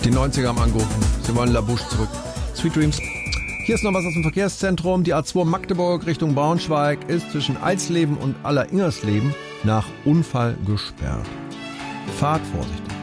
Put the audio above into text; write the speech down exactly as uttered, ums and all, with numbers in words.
Die neunziger haben angerufen. Sie wollen La Bouche zurück. Sweet Dreams. Hier ist noch was aus dem Verkehrszentrum. Die A zwei Magdeburg Richtung Braunschweig ist zwischen Alsleben und Alleringersleben nach Unfall gesperrt. Fahrt vorsichtig.